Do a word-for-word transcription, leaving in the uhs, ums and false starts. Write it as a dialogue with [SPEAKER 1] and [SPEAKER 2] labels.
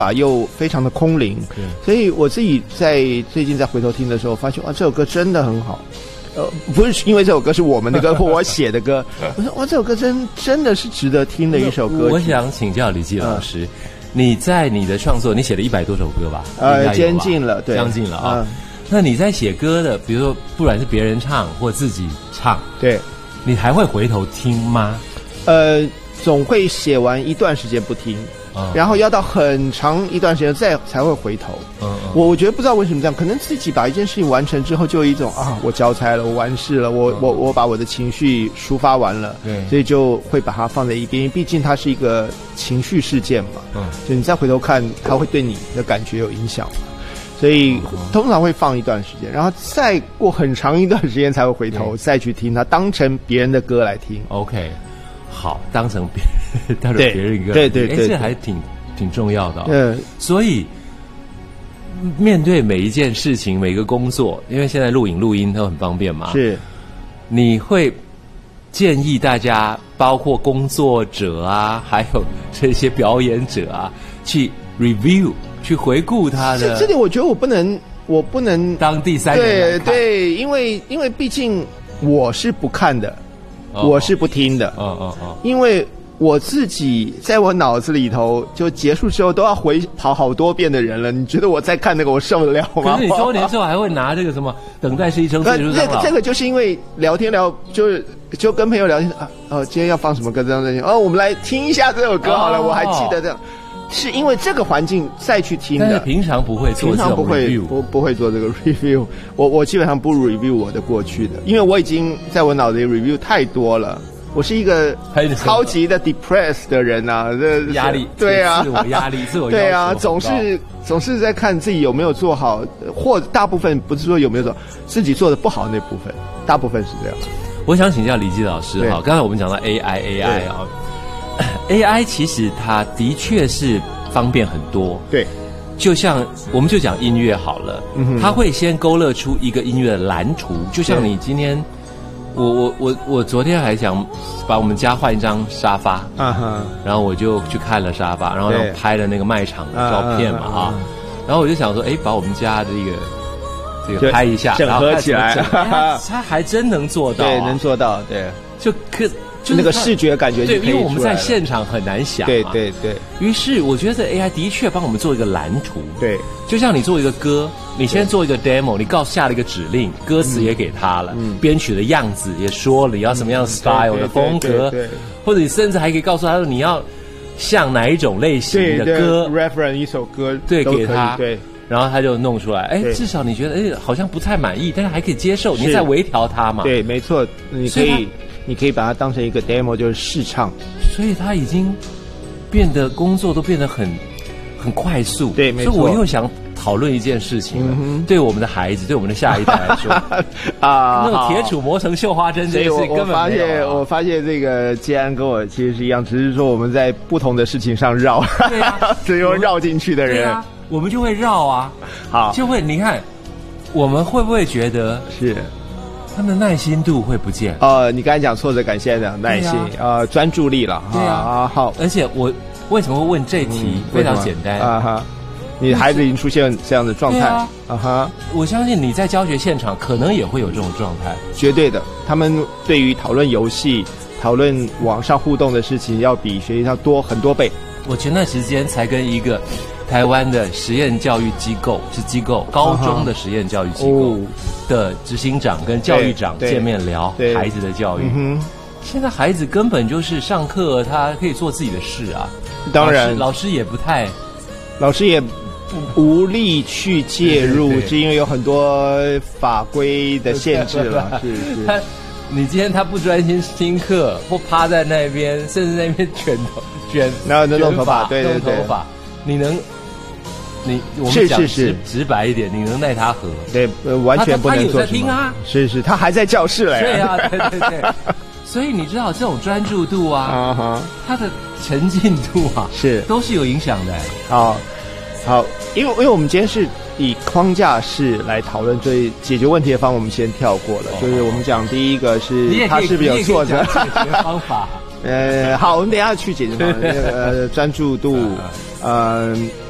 [SPEAKER 1] 啊，又非常的空灵，所以我自己在最近在回头听的时候，发现哇，这首歌真的很好。呃，不是因为这首歌是我们的歌或我写的歌，我说哇，这首歌真真的是值得听的一首歌。
[SPEAKER 2] 我想请教李济老师，嗯、你在你的创作，你写了一百多首歌吧？
[SPEAKER 1] 呃，接近了，对，
[SPEAKER 2] 将近了啊。
[SPEAKER 1] 嗯、
[SPEAKER 2] 那你在写歌的，比如说不管是别人唱或自己唱，
[SPEAKER 1] 对，你
[SPEAKER 2] 还会回头听吗？
[SPEAKER 1] 呃，总会写完一段时间不听。嗯、然后要到很长一段时间再才会回头。嗯，嗯我我觉得不知道为什么这样，可能自己把一件事情完成之后，就有一种啊，我交差了，我完事了，我、嗯、我我把我的情绪抒发完了，对，所以就会把它放在一边，毕竟它是一个情绪事件嘛。嗯，就你再回头看，它会对你的感觉有影响嘛。所以通常会放一段时间，然后再过很长一段时间才会回头再去听它，当成别人的歌来听。
[SPEAKER 2] OK。好，当成别人，当成别人一个，
[SPEAKER 1] 对对 对, 对，
[SPEAKER 2] 这还挺挺重要的、哦。
[SPEAKER 1] 嗯，
[SPEAKER 2] 所以面对每一件事情、每个工作，因为现在录影录音都很方便嘛，
[SPEAKER 1] 是，
[SPEAKER 2] 你会建议大家，包括工作者啊，还有这些表演者啊，去 review， 去回顾他的。
[SPEAKER 1] 这里我觉得我不能，我不能
[SPEAKER 2] 当第三人来看，
[SPEAKER 1] 对对，因为因为毕竟我是不看的。Oh, 我是不听的，
[SPEAKER 2] 哦哦哦，
[SPEAKER 1] 因为我自己在我脑子里头，就结束之后都要回跑好多遍的人了。你觉得我再看那个我受得了吗？
[SPEAKER 2] 可是你周年之后还会拿这个什么等待是一生，这
[SPEAKER 1] 个这个就是因为聊天聊，就是就跟朋友聊天啊，哦，今天要放什么歌这样子，哦，我们来听一下这首歌好了， oh. 我还记得这样。是因为这个环境再去听的，
[SPEAKER 2] 但是平常不会做这种 review，
[SPEAKER 1] 平常不会不不会做这个 review。我我基本上不 review 我的过去的，因为我已经在我脑子里 review 太多了。我是一个超级的 depressed 的人啊，这
[SPEAKER 2] 压力
[SPEAKER 1] 对啊，
[SPEAKER 2] 自我压力，自我要求
[SPEAKER 1] 对啊，总是总是在看自己有没有做好，或大部分不是说有没有做，自己做的不好那部分，大部分是这样。
[SPEAKER 2] 我想请教李济老师哈，刚才我们讲到 A I A I 啊。A I 其实它的确是方便很多，
[SPEAKER 1] 对，
[SPEAKER 2] 就像我们就讲音乐好了，嗯、它会先勾勒出一个音乐的蓝图，就像你今天，我我我我昨天还想把我们家换一张沙发，啊哈，然后我就去看了沙发，然后拍了那个卖场的照片嘛啊，然后我就想说，哎，把我们家的这个这个拍一下，
[SPEAKER 1] 整合起来，
[SPEAKER 2] 它还真能做到、啊，
[SPEAKER 1] 对，能做到，对，
[SPEAKER 2] 就可。
[SPEAKER 1] 就那个视觉感觉就可以出来了，
[SPEAKER 2] 对，因为我们在现场很难想嘛，
[SPEAKER 1] 对对对。
[SPEAKER 2] 于是我觉得这 A I 的确帮我们做一个蓝图，
[SPEAKER 1] 对，
[SPEAKER 2] 就像你做一个歌，你先做一个 demo， 你告下了一个指令，歌词也给他了，嗯、编曲的样子也说了，你要什么样的 style 的风格，对，或者你甚至还可以告诉他说你要像哪一种类型的歌
[SPEAKER 1] ，reference 一首歌，
[SPEAKER 2] 对，给他，
[SPEAKER 1] 对。
[SPEAKER 2] 然后他就弄出来，哎，至少你觉得哎好像不太满意，但是还可以接受，你再微调它嘛。
[SPEAKER 1] 对，没错，你可以，你可以把它当成一个 demo， 就是试唱。
[SPEAKER 2] 所以他已经变得工作都变得很很快速。
[SPEAKER 1] 对，没错。
[SPEAKER 2] 所以我又想讨论一件事情了，嗯、对我们的孩子，对我们的下一代来说，啊，那种铁杵磨成绣花针这件事根本没有、啊。
[SPEAKER 1] 我发现，我发现这个建安跟我其实是一样，只是说我们在不同的事情上绕，对啊，只有绕进去的人。
[SPEAKER 2] 我们就会绕啊，
[SPEAKER 1] 好，
[SPEAKER 2] 就会你看，我们会不会觉得
[SPEAKER 1] 是
[SPEAKER 2] 他们的耐心度会不见？
[SPEAKER 1] 呃，你刚才讲挫折感，现在讲耐心，啊、呃，专注力了，
[SPEAKER 2] 对啊，
[SPEAKER 1] 啊好。
[SPEAKER 2] 而且我为什么会问这题？嗯、非常简单
[SPEAKER 1] 啊哈，你的孩子已经出现这样的状态啊哈，
[SPEAKER 2] 我相信你在教学现场可能也会有这种状态，
[SPEAKER 1] 绝对的。他们对于讨论游戏、讨论网上互动的事情，要比学习要多很多倍。
[SPEAKER 2] 我前段时间才跟一个台湾的实验教育机构是机构高中的实验教育机构的执行长跟教育长见面聊孩子的教育。嗯、现在孩子根本就是上课他可以做自己的事啊，
[SPEAKER 1] 当然
[SPEAKER 2] 老师, 老师也不太，
[SPEAKER 1] 老师也无力去介入，是因为有很多法规的限制了。是是。
[SPEAKER 2] 他你今天他不专心听课，或趴在那边，甚至在那边卷头卷，
[SPEAKER 1] 然后弄头发，对对对，
[SPEAKER 2] 弄头发，你能，你我们讲直直白一点，你能奈他何？
[SPEAKER 1] 对，呃，完全不能做什么。他
[SPEAKER 2] 有在听啊，
[SPEAKER 1] 是是，他还在教室嘞。
[SPEAKER 2] 对啊，对对对。所以你知道这种专注度啊， uh-huh. 它的沉浸度啊，
[SPEAKER 1] 是
[SPEAKER 2] 都是有影响的。
[SPEAKER 1] 好，好，因为因为我们今天是以框架式来讨论，所以解决问题的方法我们先跳过了。Oh. 就是我们讲第一个是他是不是有挫折
[SPEAKER 2] 方法。
[SPEAKER 1] 呃，好，我们等一下去解决方法。呃，专注度，呃，